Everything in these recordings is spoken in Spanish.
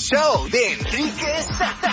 show de Enrique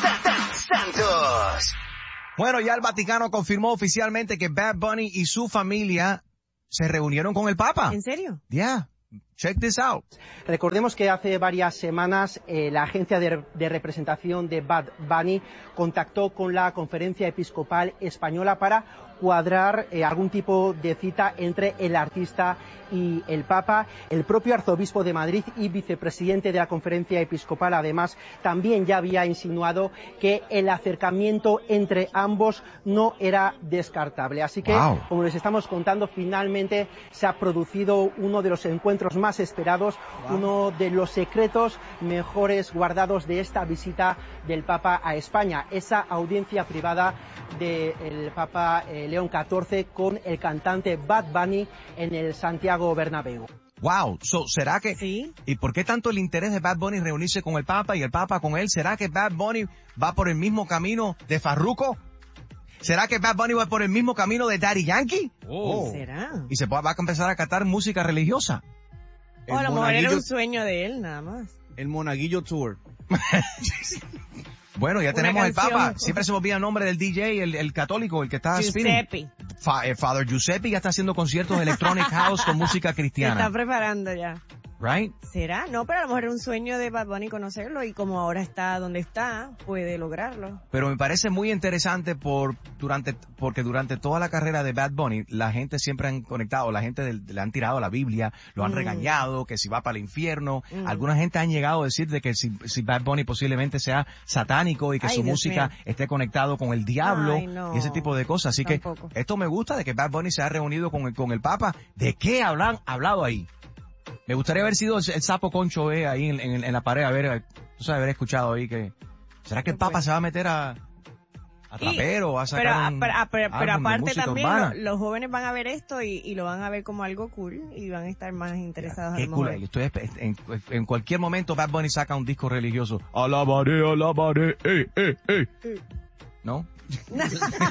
Santos. Bueno, ya el Vaticano confirmó oficialmente que Bad Bunny y su familia se reunieron con el Papa. ¿En serio? Yeah. Check this out. Recordemos que hace varias semanas la agencia de representación de Bad Bunny contactó con la Conferencia Episcopal Española para cuadrar algún tipo de cita entre el artista y el Papa. El propio arzobispo de Madrid y vicepresidente de la Conferencia Episcopal, además, también ya había insinuado que el acercamiento entre ambos no era descartable. Así que, como les estamos contando, finalmente se ha producido uno de los encuentros más esperados, uno de los secretos mejores guardados de esta visita del Papa a España, esa audiencia privada del Papa León XIV con el cantante Bad Bunny en el Santiago Bernabéu. Wow, ¿será que...? Sí. ¿Y por qué tanto el interés de Bad Bunny reunirse con el Papa y el Papa con él? ¿Será que Bad Bunny va por el mismo camino de Farruko? ¿Será que Bad Bunny va por el mismo camino de Daddy Yankee? ¿Será? Y se va a empezar a cantar música religiosa. O a lo mejor era un sueño de él, nada más. El Monaguillo Tour. Bueno, ya tenemos el canción. Papa. Siempre se me olvida el nombre del DJ, el católico, el que está Giuseppe. Father Giuseppe ya está haciendo conciertos de Electronic House con música Se cristiana. está preparando ya. Right? ¿Será? No, pero a lo mejor era un sueño de Bad Bunny conocerlo y como ahora está donde está, puede lograrlo. Pero me parece muy interesante porque durante toda la carrera de Bad Bunny, la gente siempre han conectado, la gente le han tirado la Biblia, lo han regañado, que si va para el infierno. Alguna gente han llegado a decir de que si Bad Bunny posiblemente sea satánico y que su música esté conectado con el diablo y ese tipo de cosas. Así que esto me gusta de que Bad Bunny se ha reunido con el Papa. ¿De qué han hablado ahí? Me gustaría haber sido el sapo Concho ahí en la pared, haber escuchado ahí que... ¿Será que el Papa se va a meter a trapero? ¿Va a sacar pero aparte también urbana? los jóvenes van a ver esto y lo van a ver como algo cool y van a estar más interesados. Qué cool. En cualquier momento Bad Bunny saca un disco religioso. Alabaré, ¿no?